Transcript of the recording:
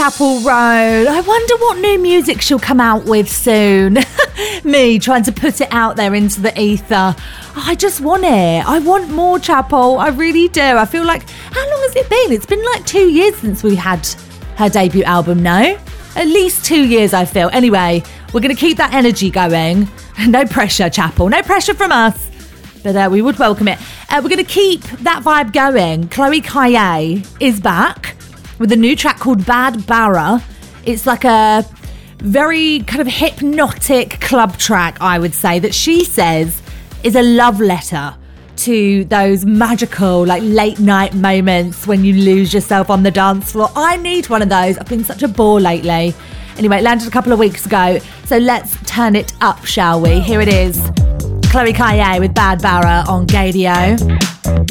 Chapel Roan. I wonder what new music she'll come out with soon. Me trying to put it out there into the ether. I just want it. I want more Chapel. I really do. I feel like, how long has it been? It's been like 2 years since we had her debut album, no? At least 2 years, I feel. Anyway, we're going to keep that energy going. No pressure, Chapel. No pressure from us. But we would welcome it. We're going to keep that vibe going. Chloe Kaye is back with a new track called Bad Barra. It's like a very kind of hypnotic club track, I would say, that she says is a love letter to those magical, like, late night moments when you lose yourself on the dance floor. I need one of those. I've been such a bore lately. Anyway, it landed a couple of weeks ago, so let's turn it up, shall we? Here it is. Chloe Kaye with Bad Barra on Gaydio.